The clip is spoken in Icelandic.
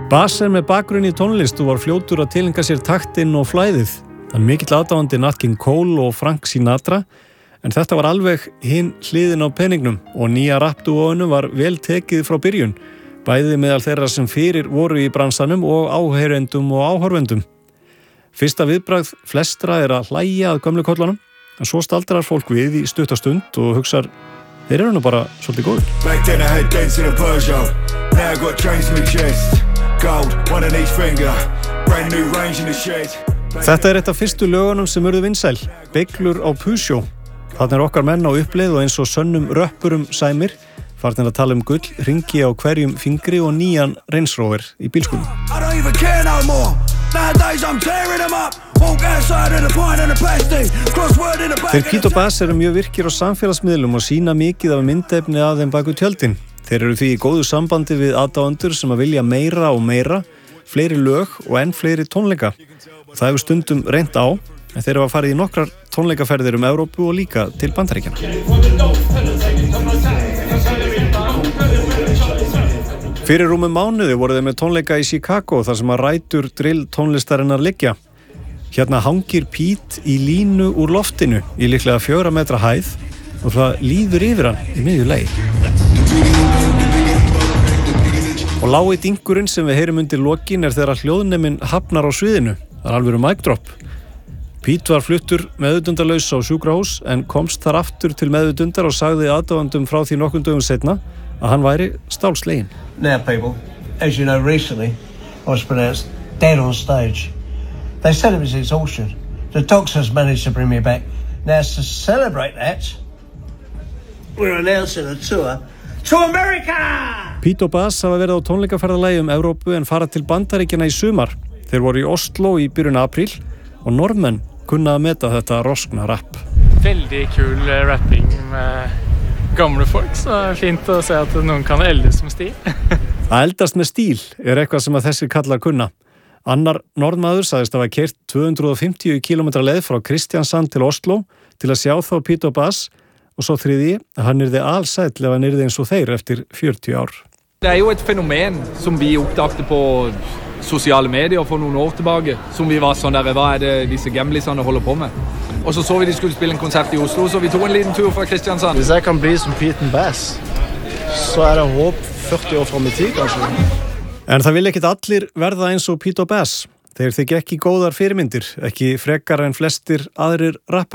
Bass með bakgrunn í tónlist og var fljótur að tileinka sér taktinn og flæðið. Hann mikill aðdáandi Nat King Cole og Frank Sinatra, en þetta var alveg hinn hliðin á peningnum og nýja rappdúóinu var vel tekið frá byrjun, bæði meðal þeirra sem fyrir voru í bransanum og áheyrendum og áhorfendum. Fyrsta viðbragð flestra að hlæja að gömlu kollunum, en svo staldrar fólk við í stutta stund og hugsar, þeir eru nú bara svolítið góður. Þetta eitt af fyrstu lögunum sem urðu vinsæl, Beyglur á Pusjó. Þarna okkar menn á uppleið og eins og sönnum röppurum sæmir, farnir að tala gull, hringi á hverjum fingri og nýjan Range Rover í bílskúrnum. Þeir Pete og Bass eru mjög virkir á samfélagsmiðlum og sýna mikið af myndefni af þeim baku tjöldin. Þeir eru því í góðu sambandi við aðdáendur sem að vilja meira og meira, fleiri lög og enn fleiri tónleika. Það hefur stundum reynt á, en þeir hafa farið í nokkrar tónleikaferðir Evrópu og líka til Bandaríkjanna. Fyrir rúmum mánuði voru þeir með tónleika í Chicago þar sem að rætur drill tónlistarinnar liggja. Hérna hangir Pete í línu úr loftinu í líklega 4 metra hæð og það líður yfir hann í miðju lagi. Og lái dingurinn sem við heyrum undir lokin þegar hljóðneminn hafnar á sviðinu. Það alvöru mic drop. Pete var fluttur meðvitundarlaus á sjúkrahús en komst þar aftur til meðvitundar og sagði aðdáendum frá því nokkrum dögum seinna að hann væri stálsleginn. Now people, as you know recently, I was pronounced dead on stage. They said it was exhaustion. The doctors managed to bring me back. Now to celebrate that, we're announcing a tour to America! Pete og Bass hafa verið á tónleikaferðalagi Evrópu en fara til Bandaríkjanna í sumar. Þeir voru í Oslo í byrjun apríl og norðmenn kunna að meta þetta roskna rapp. Veldig kul rapping med gamle folk, så fint å se at noen kan eldes med stil. Að eldast með stíl eitthvað sem að þessir kallar kunna. Annar norðmaður sagðist að hafa keyrt 250 km leið frá Kristiansand til Oslo til að sjá þá Pete og Bass og svo þriðji að hann yrði alsæll ef hann yrði eins og þeir eftir 40 ár. Det jo et fenomen som vi oppdagte på sociale medier for noen år tilbake, som vi var sånn der, hva det disse gamlisene holder på med? Og så vi de skulle spille en konsert i Oslo, så vi tog en liten tur fra Kristiansand. Hvis jeg kan bli som Pete og Bass, så det håp 40 år frem i tid, kanskje. En það vil ekkit allir verða eins og Pete og Bass. Þeir þykja ekki góðar fyrirmyndir, ekki frekar en flestir aðrir rappar.